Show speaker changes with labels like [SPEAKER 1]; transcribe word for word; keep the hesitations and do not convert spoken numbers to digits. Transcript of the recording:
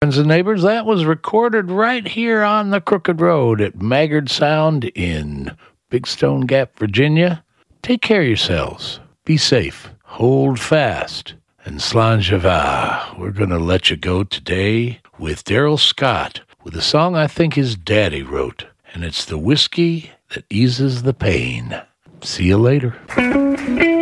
[SPEAKER 1] Friends and neighbors, that was recorded right here on the Crooked Road at Maggard Sound in Big Stone Gap, Virginia. Take care of yourselves. Be safe. Hold fast. And Slàinte, we're going to let you go today with Daryl Scott with a song I think his daddy wrote. And it's The Whiskey That Eases the Pain. See you later.